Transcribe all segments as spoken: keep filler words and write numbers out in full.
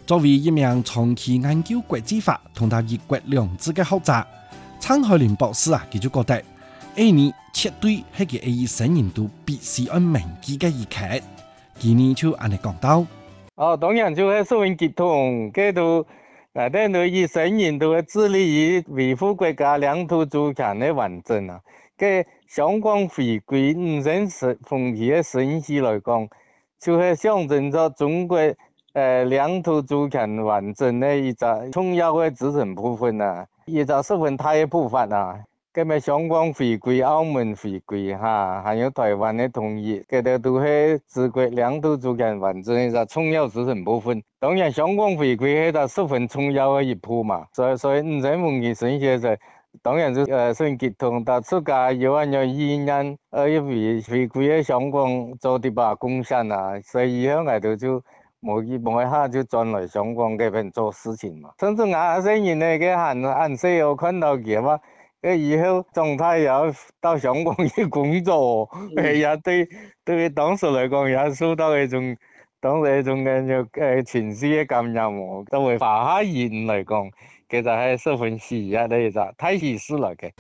作為一名長期研究國際法同埋一國兩制嘅學者，蔡海林博士啊，佢就覺得，呢年絕對係佢以新年度必須按銘記嘅一刻。今年就按你講到， 哦，當然就係社會結統，嗰度內底對於新年度嘅致力於維護國家領土主權嘅完整啊。嘅香港回歸五十十風氣嘅盛事來講，就係象徵咗中國誒、呃、領土主權完整嘅一個重要嘅組成部分啊，一個十分大嘅部分啊。咁咪香港回歸、澳門回歸哈，還有台灣嘅統一，嗰啲都係中國領土主權完整嘅一個重要組成部分。當然，香港回歸係一個十分重要嘅一步嘛，所以所以五十風氣盛事就當然就誒算結統，但出家有按照意念，呃要為回歸嘅香港做啲把貢獻啊，所以以後我哋就冇一冇一下就轉來香港嗰邊做事情嘛。甚至我新年咧嘅韓韓社有看到佢話。誒以後狀態也要到香港去工作，誒也對對當時來講也受到一種當時一種嘅誒情緒嘅感染喎。作為華夏人來講，其實係十分喜悅嘅一個大喜事嚟嘅。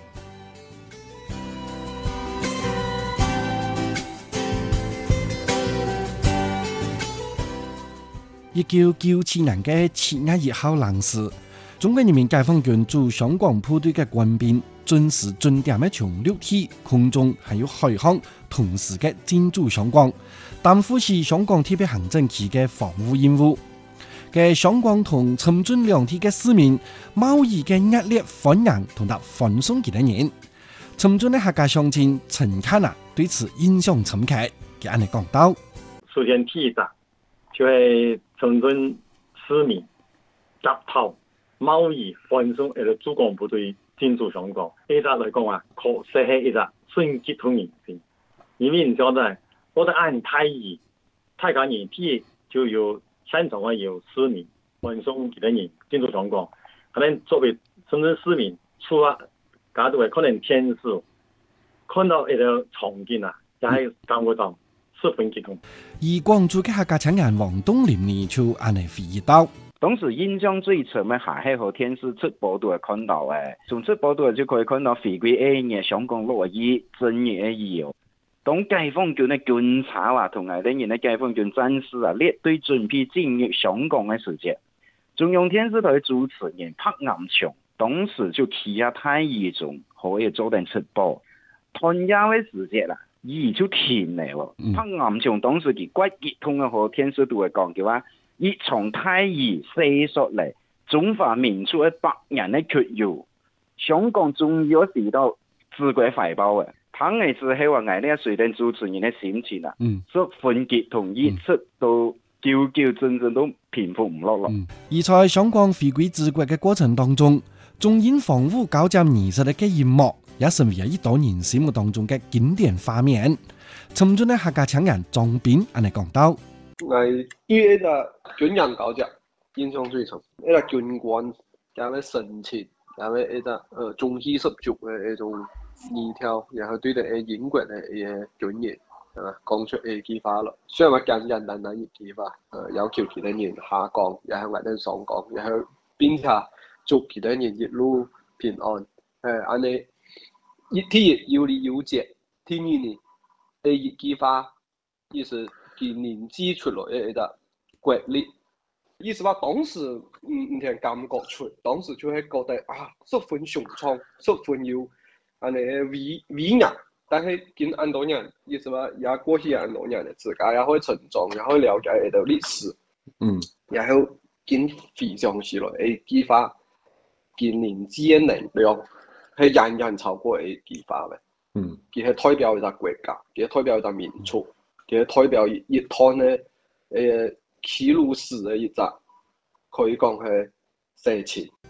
一九九七年嘅七月一號零時，中國人民解放軍駐香港部隊嘅官兵準時準點嘅從陸地、空中還有海航同時嘅進駐香港，擔負起香港特別行政區嘅防務任務。嘅香港同深圳兩地嘅市民，冒以嘅熱烈歡迎同埋歡送佢哋人。深圳嘅客家鄉親陳侃啊，對此印象深刻，佢按你講到： 首先第一個就係深圳市民集頭冒以歡送一個駐港部隊進駐香港，呢個來講啊，確實係一個順結同人性。因為你曉得，我哋按太乙，太甲年底就有三場嘅有市民歡送其他人進駐香港，可能作為深圳市民出啊，搞到係可能天時看到一個場景啊，就係感覺到十分激動。 而廣州嘅客家青年王東林呢，就按你回憶到。 當時印象最深嘅係喺和電視出報道看到嘅，從出報道就可以看到回歸嗰一年香港落雨正熱嘅以後，當解放軍嘅軍察啊同埋啲人嘅解放軍戰士啊列隊準備進入香港嘅時節，中央電視台主持人柏岩松當時就企喺太乙中可以做定出報，同樣嘅時節啦，雨就停嚟喎。 嗯、 柏岩松當時佢骨激痛嘅和電視台講嘅話。一從太乙射出嚟，中華民族嘅百人嘅缺油，香港終於有時到自國懷抱嘅。當然之後話我哋水電主持人嘅心情啦， 嗯， 所分結同意識到叫叫真正都平復唔落落。 嗯、而在香港回歸治國嘅過程當中，中英防務交接儀式嘅嘅一幕，也成為咗一多人心目當中嘅經典畫面。深圳嘅客家青年莊斌按你講到。 我對呢個軍人交接印象最深，呢個軍官加個神情，加個呢個呃中氣十足嘅一種儀態，然後對待誒英國嘅一個軍人，啊講出誒句話咯。雖然話簡簡單單一句話，呃要求其他人下崗，然後我哋上崗，然後並且祝其他人一路平安。誒安尼一天有理有節，聽二年誒一句話意思。佢凝聚出來嘅一個國力，意思話當時唔唔聽感覺出，當時就係覺得啊十分雄壯，十分有安尼威威嚴，但係見咁多人，意思話也過去咁多人，自家也可以成長，也可以了解一個歷史，嗯，然後見非常時來誒激發見凝聚嘅能量，係遠遠超過誒激發嘅，嗯，佢係代表一個國家，佢係代表一個民族。佢代表一趟咧，誒記錄史嘅一集，可以講係事情。